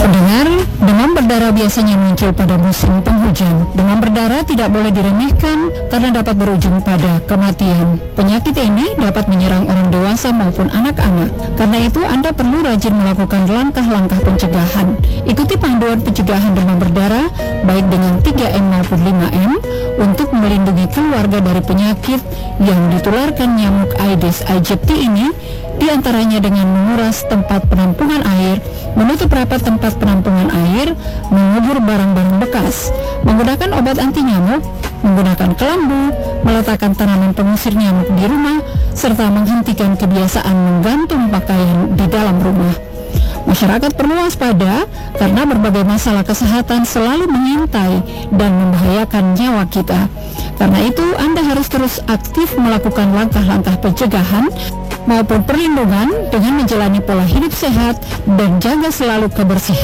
Pendengar, demam berdarah biasanya muncul pada musim penghujan. Demam berdarah tidak boleh diremehkan karena dapat berujung pada kematian. Penyakit ini dapat menyerang orang dewasa maupun anak-anak. Karena itu, Anda perlu rajin melakukan langkah-langkah pencegahan. Ikuti panduan pencegahan demam berdarah, baik dengan 3M maupun 5M, untuk melindungi keluarga dari penyakit yang ditularkan nyamuk Aedes aegypti ini, diantaranya dengan menguras tempat penampungan air, menutup rapat tempat penampungan air, mengubur barang-barang bekas, menggunakan obat anti nyamuk, menggunakan kelambu, meletakkan tanaman pengusir nyamuk di rumah, serta menghentikan kebiasaan menggantung pakaian di dalam rumah. Masyarakat perlu waspada karena berbagai masalah kesehatan selalu mengintai dan membahayakan nyawa kita. Karena itu, Anda harus terus aktif melakukan langkah-langkah pencegahan maupun perlindungan dengan menjalani pola hidup sehat dan jaga selalu kebersihan.